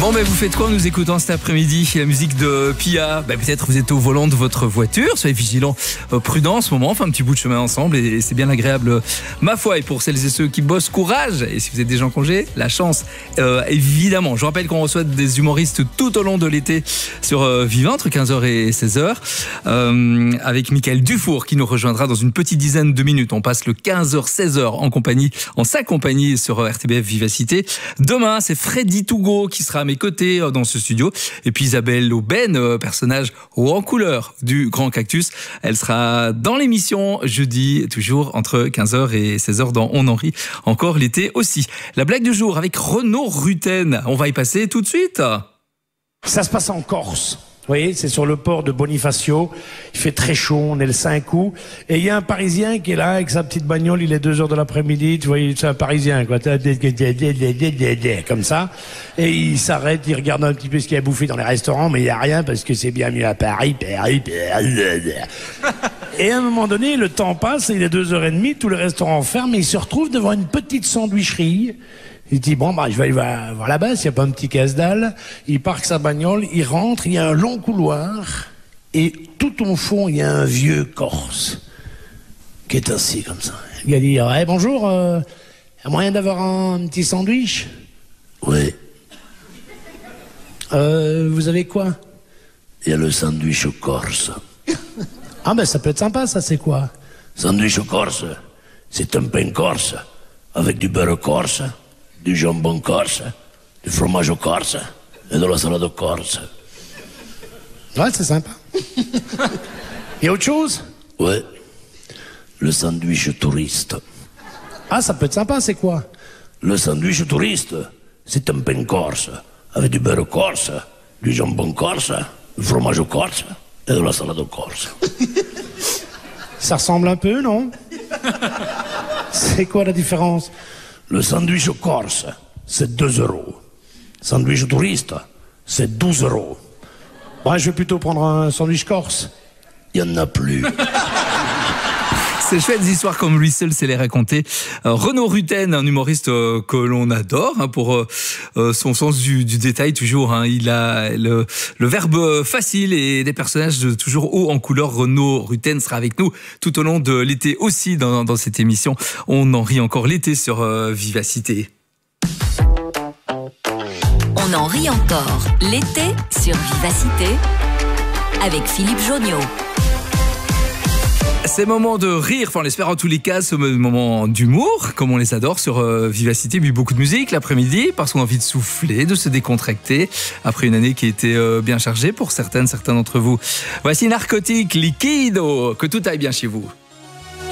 Bon, mais vous faites quoi en nous écoutant cet après-midi? La musique de Pia. Peut-être vous êtes au volant de votre voiture. Soyez vigilants, prudents en ce moment. On fait un petit bout de chemin ensemble et c'est bien agréable, ma foi. Et pour celles et ceux qui bossent, courage. Et si vous êtes déjà en congé, la chance, évidemment. Je rappelle qu'on reçoit des humoristes tout au long de l'été sur Vivant, entre 15h et 16h. Avec Michael Dufour qui nous rejoindra dans une petite dizaine de minutes. On passe le 15h-16h en sa compagnie sur RTBF Vivacité. Demain, c'est Freddy Tougo qui sera à mes côtés dans ce studio. Et puis Isabelle Aubène, personnage haut en couleur du Grand Cactus. Elle sera dans l'émission jeudi, toujours entre 15h et 16h dans On en rit. Encore l'été aussi. La blague du jour avec Renaud Rutten. On va y passer tout de suite. Ça se passe en Corse. Vous voyez, c'est sur le port de Bonifacio. Il fait très chaud, on est le 5 août. Et il y a un Parisien qui est là avec sa petite bagnole, il est 2h de l'après-midi. Tu vois, c'est un Parisien, quoi. Comme ça. Et il s'arrête, il regarde un petit peu ce qu'il y a bouffé dans les restaurants, mais il n'y a rien parce que c'est bien mieux à Paris. Et à un moment donné, le temps passe, il est 2h30, tous les restaurants ferment et il se retrouve devant une petite sandwicherie. Il dit, bon, je vais aller voir là-bas, s'il n'y a pas un petit casse-dalle. Il parque sa bagnole, il rentre, il y a un long couloir. Et tout au fond, il y a un vieux Corse qui est assis comme ça. Il a dit, hey, bonjour, y a moyen d'avoir un petit sandwich? Oui. Vous avez quoi? Il y a le sandwich au corse. Ah ça peut être sympa, ça, c'est quoi? Sandwich au corse, c'est un pain corse, avec du beurre corse, du jambon corse, du fromage au corse et de la salade au corse. Ouais, c'est sympa. Il y a autre chose? Ouais. Le sandwich touriste. Ah, ça peut être sympa, c'est quoi? Le sandwich touriste, c'est un pain corse, avec du beurre corse, du jambon corse, du fromage au corse et de la salade au corse. Ça ressemble un peu, non? C'est quoi la différence? Le sandwich au corse, c'est 2 euros. Sandwich touriste, c'est 12 euros. Je vais plutôt prendre un sandwich corse. Il n'y en a plus. C'est chouette, des histoires comme lui seul sait les raconter. Renaud Rutten, un humoriste que l'on adore pour son sens du détail toujours. Il a le verbe facile et des personnages toujours haut en couleur. Renaud Rutten sera avec nous tout au long de l'été aussi dans cette émission. On en rit encore l'été sur Vivacité. On en rit encore l'été sur Vivacité avec Philippe Jonniot. Ces moments de rire, on l'espère en tous les cas, ce moment d'humour, comme on les adore sur Vivacité, puis beaucoup de musique l'après-midi, parce qu'on a envie de souffler, de se décontracter, après une année qui a été bien chargée pour certains d'entre vous. Voici Narcotique Liquido, que tout aille bien chez vous.